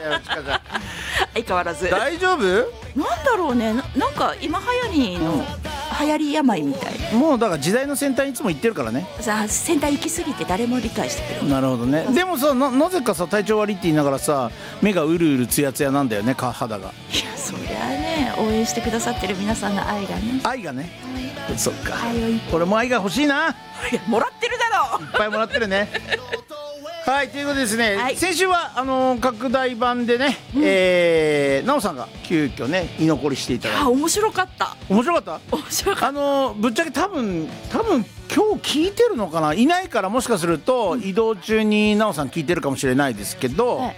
ちかちゃん相変わらず大丈夫？ なんだろうね、なんか今流行りの流行り病みたい。 もうだから時代の先端いつも言ってるからね。 さあ先端行き過ぎて誰も理解してくれない。 なるほどね。でもさ、なぜかさ体調悪いって言いながらさ目がうるうるツヤツヤなんだよね、肌が。 いやそりゃね、応援してくださってる皆さんの愛がね、 愛がね、そっか、 愛をいっこれも愛が欲しいな。 ぱいもらってるだろう。 いっぱいもらってるねはい、ということでですね、 はい先週は拡大版でね、なおさんが急遽ね居残りしていただいて、 面白かった。 面白かった。 面白かっぶっちゃけ多分今日聞いてるのかな、いないからもしかすると移動中になおさん聞いてるかもしれないですけど、 はい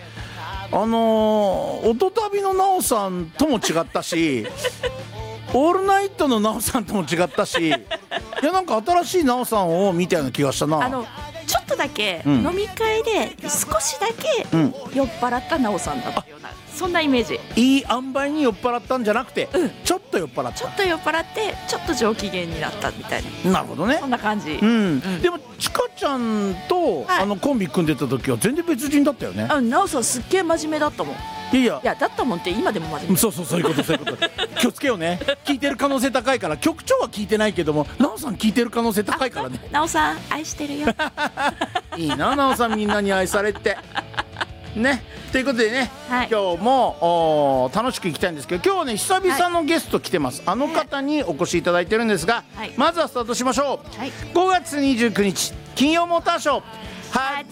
音旅のなおさんとも違ったしオールナイトのなおさんとも違ったし、いやなんか新しいなおさんを見たような気がしたな。 ちょっとだけうん飲み会で少しだけうん酔っ払ったなおさんだったような、そんなイメージ。 いい塩梅に酔っ払ったんじゃなくて、 うんちょっと酔っ払っちょっと酔っ払ってちょっと上機嫌になったみたいた。なるほどねな、そんな感じ。 うんでもちかちゃんと、 はいコンビ組んでた時は全然別人だったよね。 なおさんすっげえ真面目だったもん。いいややだったもんって今でも真面目。 そういうこと気をつけようね。聞いてる可能性高いから、局長は聞いてないけどもなおさん聞いてる可能性高いからね。 なおさん愛してるよ。 いいな、なおさんみんなに愛されてね。ということでね、 はい今日も楽しくいきたいんですけど、今日はね久々のゲスト来てます、あの方にお越しいただいてるんですが、 はいまずはスタートしましょう、 はい 5月29日金曜モーターショー